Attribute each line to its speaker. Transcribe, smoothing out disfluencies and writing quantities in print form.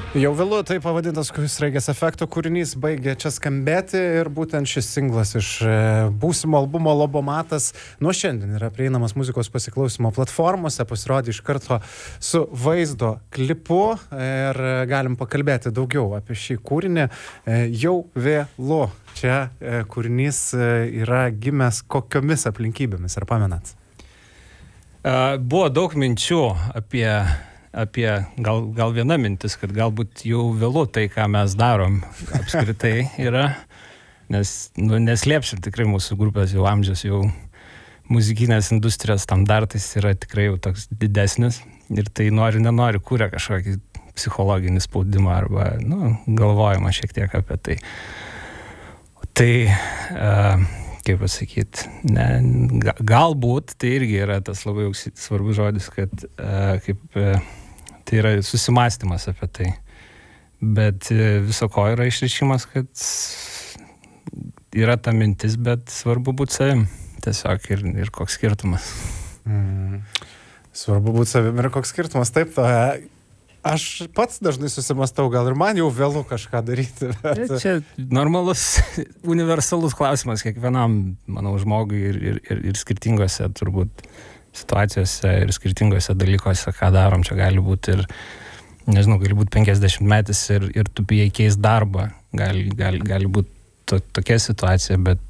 Speaker 1: Jau vėlu, tai pavadintas Sraigės efekto kūrinys baigė čia skambėti ir būtent šis singlas iš būsimo albumo Lobomatas nuo šiandien yra prieinamas muzikos pasiklausimo platformose, pasirodė iš karto su vaizdo klipu ir galim pakalbėti daugiau apie šį kūrinį. Jau vėlu, čia kūrinys yra gimęs kokiomis aplinkybėmis, ar pamenat?
Speaker 2: Buvo daug minčių apie gal viena mintis, kad galbūt jau vėlu tai, ką mes darom apskritai yra, nes neslėpsim, tikrai mūsų grupės jau amžius, jau muzikinės industrijos standartais yra tikrai jau toks didesnis ir tai nenori kūrė kažkokį psichologinį spaudimą arba galvojimą šiek tiek apie tai. Tai, kaip pasakyti, galbūt tai irgi yra tas labai svarbus žodis, kad tai yra susimąstymas apie tai. Bet viso ko yra išreiškimas, kad yra ta mintis, bet svarbu būti savim. Tiesiog ir koks skirtumas.
Speaker 1: Svarbu būti savim ir koks skirtumas. Taip, aš pats dažnai susimastau, gal ir man jau vėlu kažką daryti. Bet...
Speaker 2: Čia normalus, universalus klausimas kiekvienam, manau, žmogui ir skirtingose turbūt situacijose ir skirtingose dalykuose, ką darom. Čia gali būti ir, nežinau, gali būti 50 metais ir tu bijai keist darbą. Gali būti tokia situacija, bet